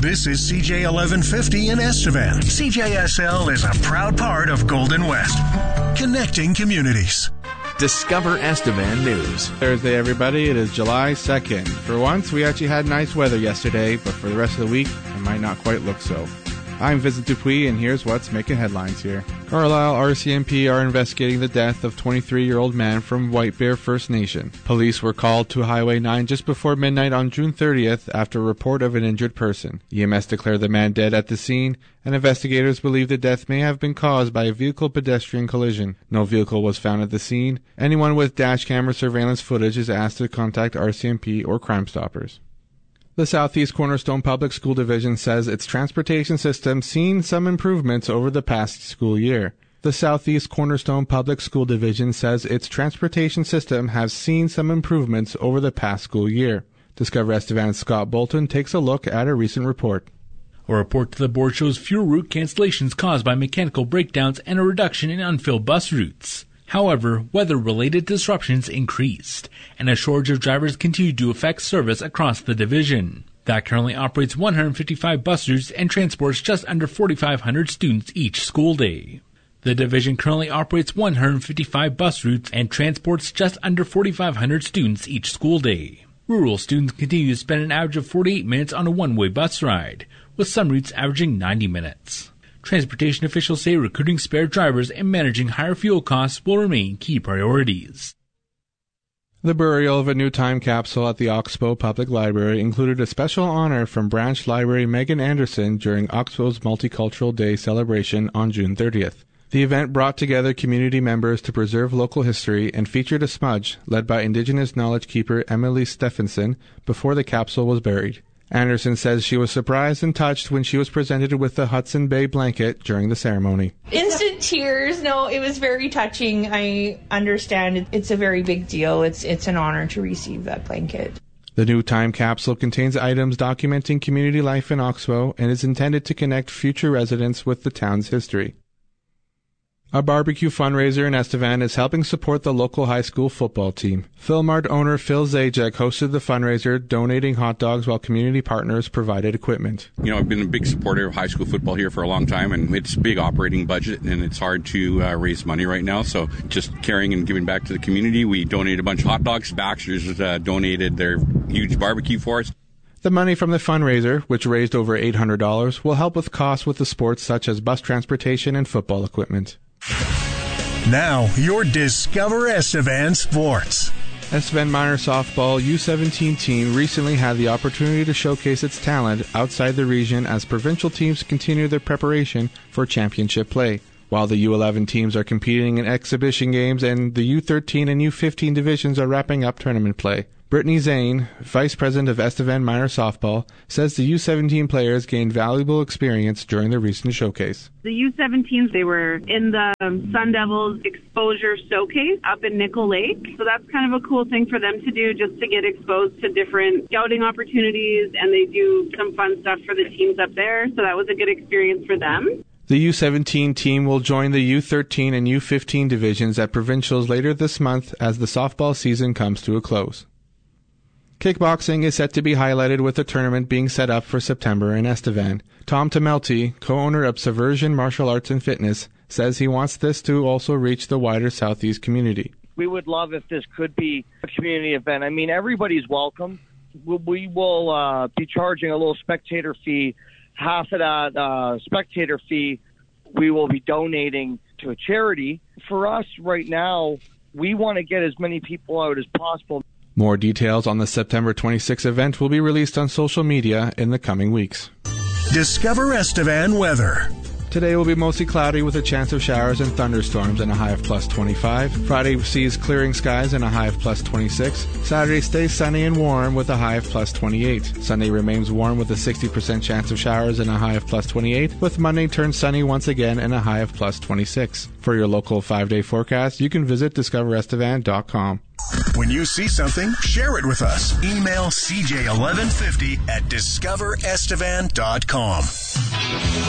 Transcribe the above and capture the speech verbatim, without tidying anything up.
This is C J eleven fifty in Estevan. C J S L is a proud part of Golden West, connecting communities. Discover Estevan News. Thursday, everybody. It is July second. For once, we actually had nice weather yesterday, but for the rest of the week, it might not quite look so. I'm Vincent Dupuis, and here's what's making headlines here. Carlisle R C M P are investigating the death of twenty-three-year-old man from White Bear First Nation. Police were called to Highway nine just before midnight on June thirtieth after a report of an injured person. E M S declared the man dead at the scene, and investigators believe the death may have been caused by a vehicle-pedestrian collision. No vehicle was found at the scene. Anyone with dash camera surveillance footage is asked to contact R C M P or Crime Stoppers. The Southeast Cornerstone Public School Division says its transportation system seen some improvements over the past school year. The Southeast Cornerstone Public School Division says its transportation system has seen some improvements over the past school year. Discover Estevan's Scott Bolton takes a look at a recent report. A report to the board shows fewer route cancellations caused by mechanical breakdowns and a reduction in unfilled bus routes. However, weather-related disruptions increased, and a shortage of drivers continued to affect service across the division. That currently operates one hundred fifty-five bus routes and transports just under forty-five hundred students each school day. The division currently operates one hundred fifty-five bus routes and transports just under forty-five hundred students each school day. Rural students continue to spend an average of forty-eight minutes on a one-way bus ride, with some routes averaging ninety minutes. Transportation officials say recruiting spare drivers and managing higher fuel costs will remain key priorities. The burial of a new time capsule at the Oxbow Public Library included a special honor from Branch Library Megan Anderson during Oxbow's Multicultural Day celebration on June thirtieth. The event brought together community members to preserve local history and featured a smudge led by Indigenous knowledge keeper Emily Stephenson before the capsule was buried. Anderson says she was surprised and touched when she was presented with the Hudson Bay blanket during the ceremony. Instant tears. No, it was very touching. I understand it's a very big deal. It's it's an honor to receive that blanket. The new time capsule contains items documenting community life in Oxbow and is intended to connect future residents with the town's history. A barbecue fundraiser in Estevan is helping support the local high school football team. Philmart owner Phil Zajac hosted the fundraiser, donating hot dogs while community partners provided equipment. You know, I've been a big supporter of high school football here for a long time, and it's a big operating budget, and it's hard to uh, raise money right now. So just caring and giving back to the community, we donated a bunch of hot dogs. Baxter's uh, donated their huge barbecue for us. The money from the fundraiser, which raised over eight hundred dollars, will help with costs with the sports such as bus transportation and football equipment. Now, your Discover Estevan Sports. Estevan Minor Softball U seventeen team recently had the opportunity to showcase its talent outside the region as provincial teams continue their preparation for championship play. While the U eleven teams are competing in exhibition games and the U thirteen and U fifteen divisions are wrapping up tournament play. Brittany Zane, Vice President of Estevan Minor Softball, says the U seventeen players gained valuable experience during the recent showcase. The U seventeens, they were in the um, Sun Devils Exposure Showcase up in Nickel Lake. So that's kind of a cool thing for them to do, just to get exposed to different scouting opportunities, and they do some fun stuff for the teams up there. So that was a good experience for them. The U seventeen team will join the U thirteen and U fifteen divisions at provincials later this month as the softball season comes to a close. Kickboxing is set to be highlighted with a tournament being set up for September in Estevan. Tom Tamelty, co-owner of Subversion Martial Arts and Fitness, says he wants this to also reach the wider Southeast community. We would love if this could be a community event. I mean, everybody's welcome. We will uh, be charging a little spectator fee. Half of that uh, spectator fee we will be donating to a charity. For us right now, we want to get as many people out as possible. More details on the September twenty-sixth event will be released on social media in the coming weeks. Discover Estevan weather. Today will be mostly cloudy with a chance of showers and thunderstorms and a high of plus twenty-five. Friday sees clearing skies and a high of plus twenty-six. Saturday stays sunny and warm with a high of plus twenty-eight. Sunday remains warm with a sixty percent chance of showers and a high of plus twenty-eight, with Monday turns sunny once again and a high of plus twenty-six. For your local five-day forecast, you can visit discover estevan dot com. When you see something, share it with us. Email c j eleven fifty at discover estevan dot com.